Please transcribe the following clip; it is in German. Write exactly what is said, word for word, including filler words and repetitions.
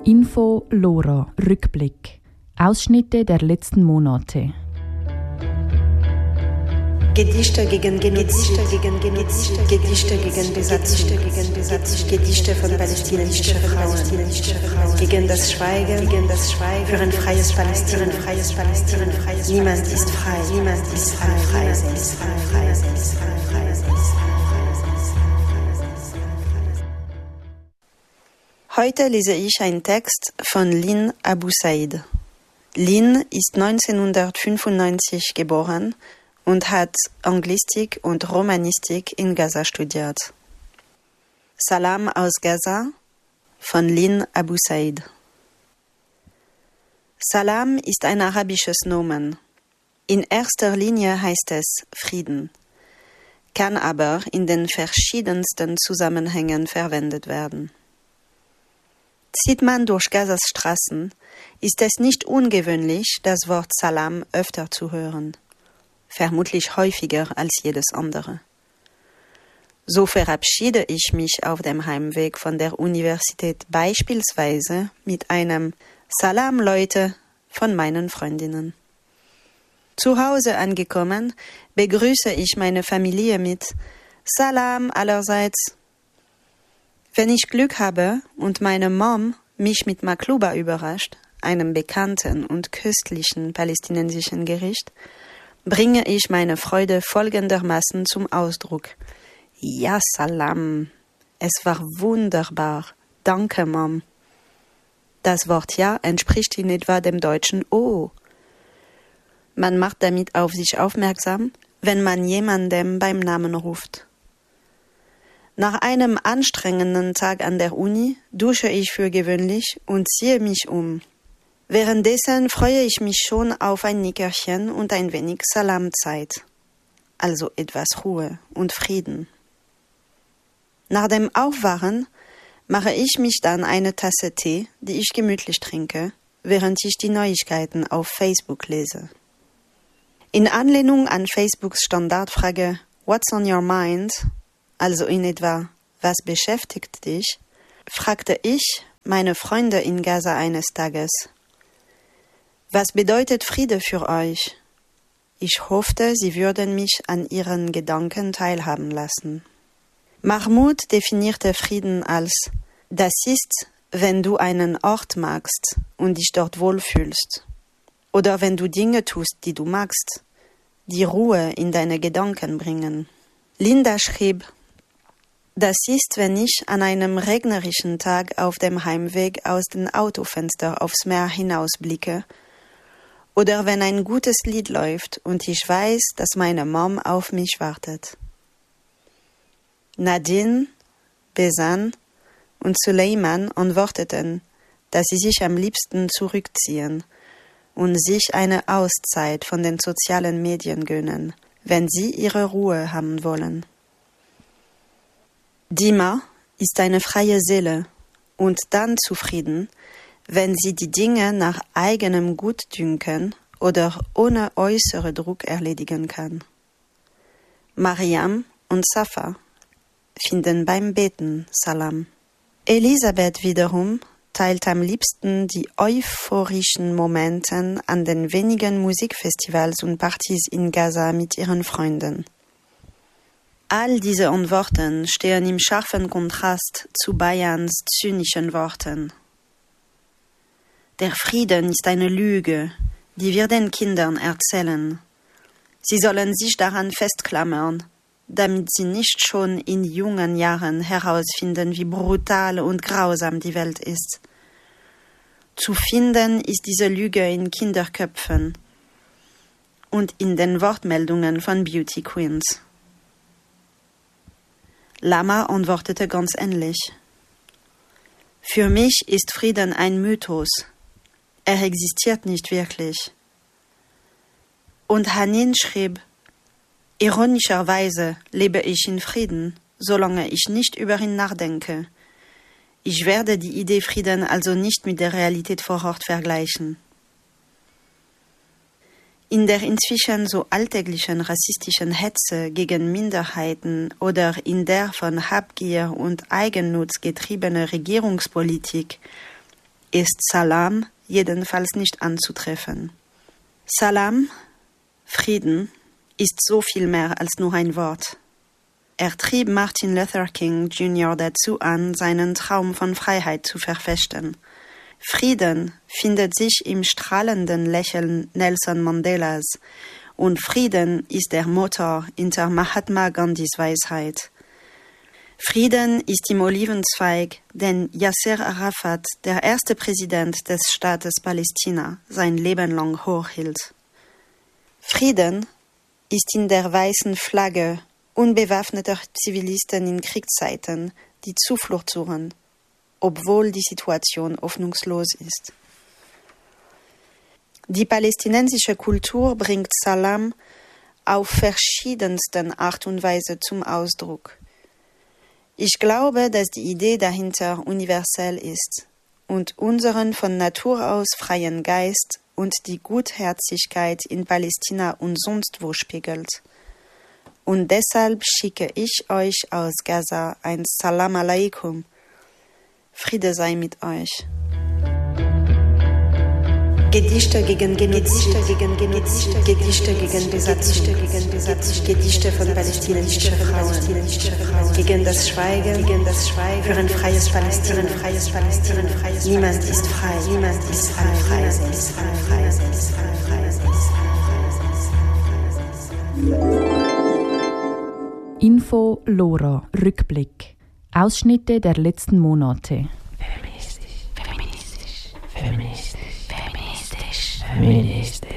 Info Lora Rückblick. Ausschnitte der letzten Monate. Gedichte gegen Genozid, gegen Genozid, Gedichte gegen Besatzung, gegen Besatzung, Gedichte von palästinensischen Frauen, gegen das Schweigen, gegen das Schweigen, für ein freies Palästina, ein freies Palästina, freies. Niemand ist frei, niemand ist frei, frei, ist frei, frei, ist frei, frei, ist frei. Heute lese ich einen Text von Lynn Abu Said. Lynn ist neunzehnhundertfünfundneunzig geboren und hat Anglistik und Romanistik in Gaza studiert. Salam aus Gaza von Lynn Abu Said. Salam ist ein arabisches Nomen. In erster Linie heißt es Frieden, kann aber in den verschiedensten Zusammenhängen verwendet werden. Zieht man durch Gazas Straßen, ist es nicht ungewöhnlich, das Wort Salam öfter zu hören. Vermutlich häufiger als jedes andere. So verabschiede ich mich auf dem Heimweg von der Universität beispielsweise mit einem Salam, Leute, von meinen Freundinnen. Zu Hause angekommen, begrüße ich meine Familie mit Salam allerseits. Wenn ich Glück habe und meine Mom mich mit Makluba überrascht, einem bekannten und köstlichen palästinensischen Gericht, bringe ich meine Freude folgendermaßen zum Ausdruck. Ja, Salam. Es war wunderbar. Danke, Mom. Das Wort Ja entspricht in etwa dem deutschen Oh. Man macht damit auf sich aufmerksam, wenn man jemandem beim Namen ruft. Nach einem anstrengenden Tag an der Uni dusche ich für gewöhnlich und ziehe mich um. Währenddessen freue ich mich schon auf ein Nickerchen und ein wenig Salamzeit, also etwas Ruhe und Frieden. Nach dem Aufwachen mache ich mich dann eine Tasse Tee, die ich gemütlich trinke, während ich die Neuigkeiten auf Facebook lese. In Anlehnung an Facebooks Standardfrage What's on your mind? Also in etwa, was beschäftigt dich, fragte ich meine Freunde in Gaza eines Tages. Was bedeutet Friede für euch? Ich hoffte, sie würden mich an ihren Gedanken teilhaben lassen. Mahmoud definierte Frieden als, das ist, wenn du einen Ort magst und dich dort wohlfühlst. Oder wenn du Dinge tust, die du magst, die Ruhe in deine Gedanken bringen. Linda schrieb, das ist, wenn ich an einem regnerischen Tag auf dem Heimweg aus dem Autofenster aufs Meer hinausblicke oder wenn ein gutes Lied läuft und ich weiß, dass meine Mom auf mich wartet. Nadine, Besan und Suleiman antworteten, dass sie sich am liebsten zurückziehen und sich eine Auszeit von den sozialen Medien gönnen, wenn sie ihre Ruhe haben wollen. Dima ist eine freie Seele und dann zufrieden, wenn sie die Dinge nach eigenem Gutdünken oder ohne äußere Druck erledigen kann. Mariam und Safa finden beim Beten Salam. Elisabeth wiederum teilt am liebsten die euphorischen Momente an den wenigen Musikfestivals und Partys in Gaza mit ihren Freunden. All diese Antworten stehen im scharfen Kontrast zu Bayans zynischen Worten. Der Frieden ist eine Lüge, die wir den Kindern erzählen. Sie sollen sich daran festklammern, damit sie nicht schon in jungen Jahren herausfinden, wie brutal und grausam die Welt ist. Zu finden ist diese Lüge in Kinderköpfen und in den Wortmeldungen von Beauty Queens. Lama antwortete ganz ähnlich. Für mich ist Frieden ein Mythos. Er existiert nicht wirklich. Und Hanin schrieb, ironischerweise lebe ich in Frieden, solange ich nicht über ihn nachdenke. Ich werde die Idee Frieden also nicht mit der Realität vor Ort vergleichen. In der inzwischen so alltäglichen rassistischen Hetze gegen Minderheiten oder in der von Habgier und Eigennutz getriebene Regierungspolitik ist Salam jedenfalls nicht anzutreffen. Salam, Frieden, ist so viel mehr als nur ein Wort. Er trieb Martin Luther King Junior dazu an, seinen Traum von Freiheit zu verfechten. Frieden findet sich im strahlenden Lächeln Nelson Mandelas, und Frieden ist der Motor hinter Mahatma Gandhis Weisheit. Frieden ist im Olivenzweig, den Yasser Arafat, der erste Präsident des Staates Palästina, sein Leben lang hochhielt. Frieden ist in der weißen Flagge unbewaffneter Zivilisten in Kriegszeiten, die Zuflucht suchen, obwohl die Situation hoffnungslos ist. Die palästinensische Kultur bringt Salam auf verschiedensten Art und Weise zum Ausdruck. Ich glaube, dass die Idee dahinter universell ist und unseren von Natur aus freien Geist und die Gutherzigkeit in Palästina und sonst wo spiegelt. Und deshalb schicke ich euch aus Gaza ein Salam alaikum. Friede sei mit euch. Gedichte gegen Genozid, gegen Genozid, Gedichte gegen Besatzung, gegen Besatzung, Gedichte von palästinensischen Frauen, gegen das Schweigen, gegen das Schweigen, für ein freies Palästina, ein freies Palästina, ein freies Palästina. Niemand ist frei, niemand ist frei, frei, ist frei, frei, ist frei, frei, ist frei. Info Lora Rückblick. Ausschnitte der letzten Monate. Feministisch, feministisch, feministisch, feministisch, feministisch.